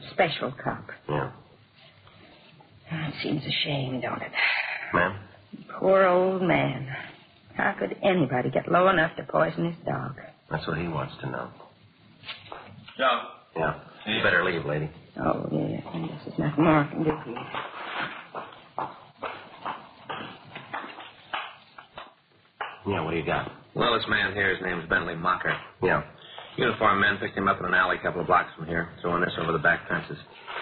special cop. Yeah. It seems a shame, don't it? Ma'am? Poor old man. How could anybody get low enough to poison his dog? That's what he wants to know. Joe. Yeah. You better leave, lady. Oh, yeah. I guess there's nothing more I can do for you. Yeah, what do you got? Well, this man here, his name's Bentley Mocker. Yeah. Uniformed men picked him up in an alley a couple of blocks from here, throwing this over the back fences.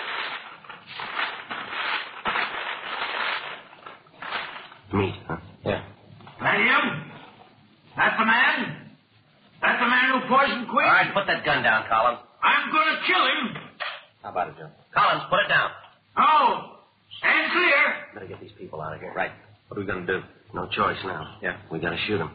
Meat, huh? Yeah. That him? That's the man? That's the man who poisoned Queen? All right, put that gun down, Collins. I'm going to kill him. How about it, Joe? Collins, put it down. No. Stand clear. Better get these people out of here. Right. What are we going to do? No choice now. Yeah. We got to shoot them.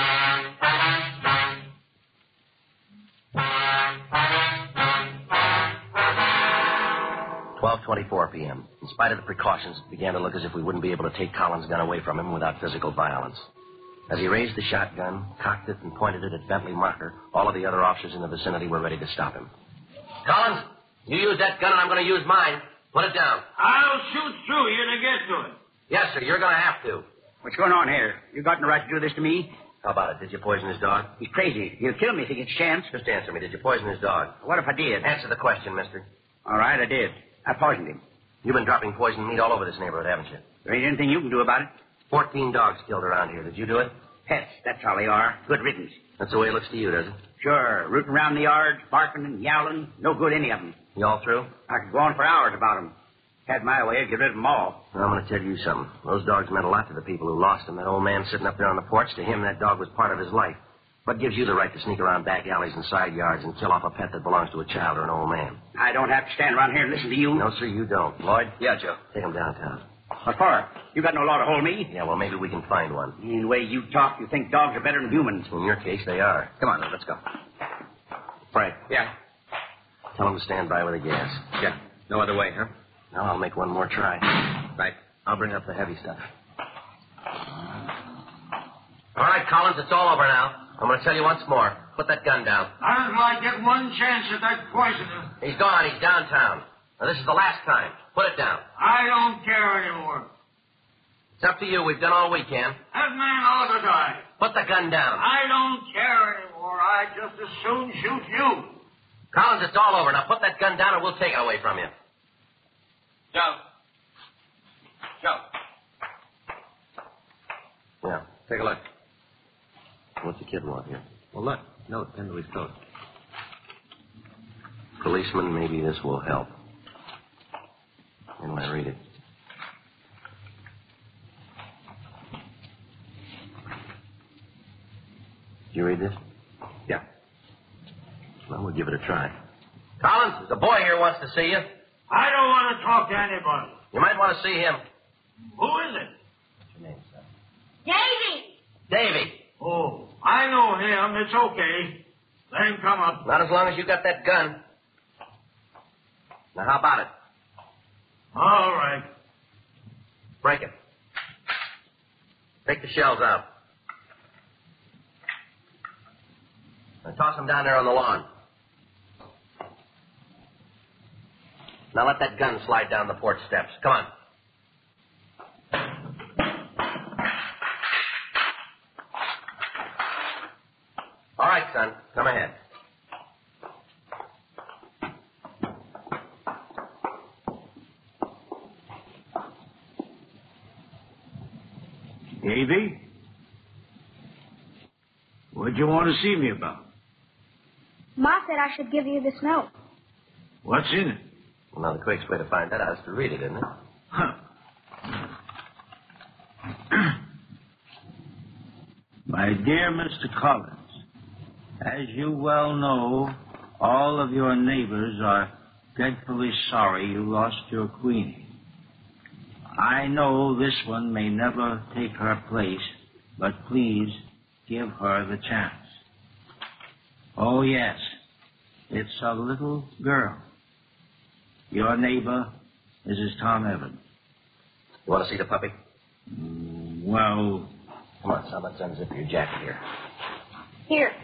12:24 p.m. In spite of the precautions, it began to look as if we wouldn't be able to take Collins' gun away from him without physical violence. As he raised the shotgun, cocked it, and pointed it at Bentley Marker, all of the other officers in the vicinity were ready to stop him. Collins, you use that gun and I'm going to use mine. Put it down. I'll shoot through you to get to it. Yes, sir, you're going to have to. What's going on here? You got no right to do this to me? How about it? Did you poison his dog? He's crazy. He'll kill me if he gets a chance. Just answer me. Did you poison his dog? What if I did? Answer the question, mister. All right, I did. I poisoned him. You've been dropping poisoned meat all over this neighborhood, haven't you? There ain't anything you can do about it. 14 dogs killed around here. Did you do it? Pets, that's how they are. Good riddance. That's the way it looks to you, does it? Sure, rooting around the yard, barking and yowling. No good, any of them. You all through? I could go on for hours about them. Had my way, I'd get rid of them all. Well, I'm going to tell you something. Those dogs meant a lot to the people who lost them. That old man sitting up there on the porch, to him, that dog was part of his life. What gives you the right to sneak around back alleys and side yards and kill off a pet that belongs to a child or an old man? I don't have to stand around here and listen to you. No, sir, you don't. Lloyd? Yeah, Joe. Take him downtown. What for? You got no law to hold me. Yeah, well, maybe we can find one. The way you talk, you think dogs are better than humans. In your case, they are. Come on, let's go. Frank. Yeah. Tell him to stand by with the gas. Yeah. No other way, huh? Now I'll make one more try. Right. I'll bring up the heavy stuff. All right, Collins, it's all over now. I'm going to tell you once more. Put that gun down. Not until I get one chance at that poisoner. He's gone. He's downtown. Now, this is the last time. Put it down. I don't care anymore. It's up to you. We've done all we can. That man ought to die. Put the gun down. I don't care anymore. I'd just as soon shoot you. Collins, it's all over. Now put that gun down and we'll take it away from you. Joe. Joe. Yeah. Take a look. What's the kid want here? Well, look. No, pinned to his coat. Policeman, maybe this will help. Where do I read it? Did you read this? Yeah. Well, we'll give it a try. Collins, the boy here wants to see you. I don't want to talk to anybody. You might want to see him. Who is it? What's your name, son? Davy! Davy. Oh, I know him. It's okay. Let him come up. Not as long as you got that gun. Now, how about it? All right. Break it. Take the shells out. Now, toss them down there on the lawn. Now, let that gun slide down the porch steps. Come on. All right, son. Come ahead. Davy? What'd you want to see me about? Ma said I should give you this note. What's in it? Well, now, the quickest way to find that out is to read it, isn't it? Huh. My dear Mr. Collins, as you well know, all of your neighbors are dreadfully sorry you lost your queenie. I know this one may never take her place, but please give her the chance. Oh, yes, it's a little girl. Your neighbor, Mrs. Tom Evans. You want to see the puppy? Well, Come on, son. Let's unzip your jacket here. Here.